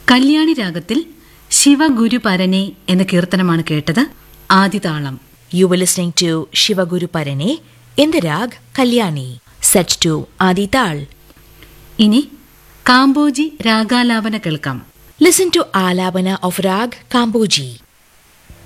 കല്യാണി രാഗത്തിൽ ശിവഗുരുപരനെ എന്ന കീർത്തനമാണ് കേട്ടത്. ആദിതാളം. You were listening to Shiva Guru Parane in the rag Kalyani, set to Adi Tal. ഇനി കാമ്പോജി രാഗാലാപന കേൾക്കാം. Listen to Alabana of rag Kamboji.